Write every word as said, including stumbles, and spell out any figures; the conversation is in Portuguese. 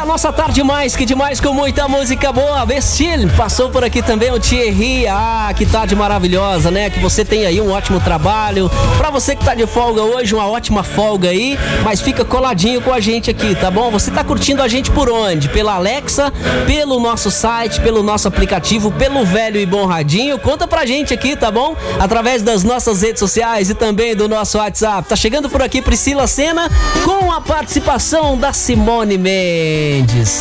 a nossa tarde mais que demais com muita música boa. Vestil, passou por aqui também o Thierry. Ah, que tarde maravilhosa, né? Que você tem aí um ótimo trabalho. Pra você que tá de folga hoje, uma ótima folga aí. Mas fica coladinho com a gente aqui, tá bom? Você tá curtindo a gente por onde? Pela Alexa, pelo nosso site, pelo nosso aplicativo, pelo velho e bom radinho. Conta pra gente aqui, tá bom? Através das nossas redes sociais e também do nosso WhatsApp. Tá chegando por aqui Priscila Senna com a participação da Simone Mendes.